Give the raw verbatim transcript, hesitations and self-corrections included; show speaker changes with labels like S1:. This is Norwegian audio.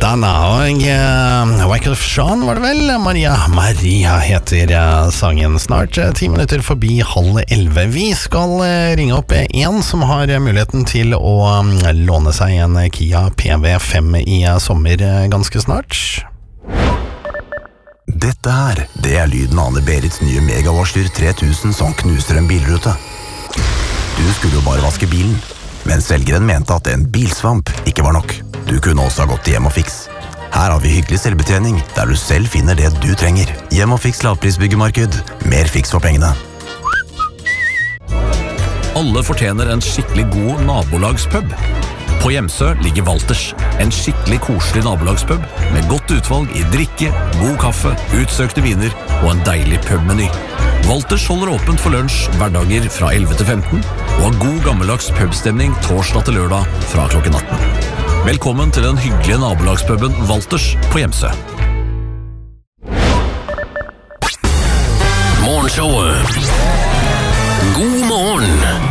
S1: Lana og uh, Wyclef Jean var det vel? Maria Maria heter uh, sangen. Snart uh, ti minutter forbi halv elleve. Vi skal uh, ringe opp en som har uh, muligheten til å um, låne seg en uh, Kia P V fem i uh, sommer uh, ganske snart.
S2: Dette her, det er lyden av Anne-Berits nye Megawarsler tre tusen som knuser en bilrute. Du skulle jo bare vaske bilen, men selgeren mente at en bilsvamp ikke var nok. Du kunne også ha gått til Hjem og Fiks. Her har vi hyggelig selvbetjening, der du selv finner det du trenger. Hjem og Fiks lavprisbyggemarked. Mer fiks for pengene.
S3: Alle fortjener en skikkelig god nabolagspub. På Hjemsø ligger Walters, en skikkelig koselig nabolagspub med godt utvalg i drikke, god kaffe, utsøkte viner og en deilig pubmeny. Walters holder åpent for lunsj hverdager fra elleve til femten og har god gammeldags pubstemning torsdag til lørdag fra klokken atten. Velkommen til den hyggelige nabolagspuben Walters på Hjemsø.
S4: Morgenshowet. God morgen.